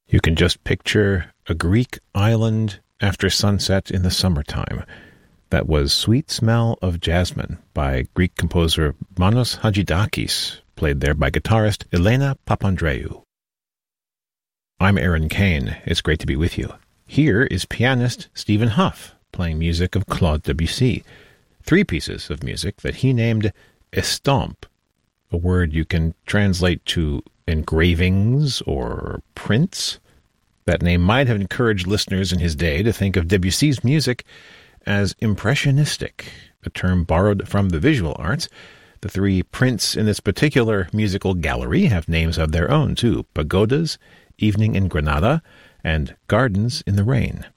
You can just picture a Greek island after sunset in the summertime. That was Sweet Smell of Jasmine by Greek composer Manos Hadjidakis, played there by guitarist Elena Papandreou. I'm Aaron Kane. It's great to be with you. Here is pianist Stephen Hough playing music of Claude Debussy. 3 pieces of music that he named estampe, a word you can translate to engravings or prints. That name might have encouraged listeners in his day to think of Debussy's music as impressionistic, a term borrowed from the visual arts. The 3 prints in this particular musical gallery have names of their own, too: Pagodas, Evening in Granada, and Gardens in the Rain.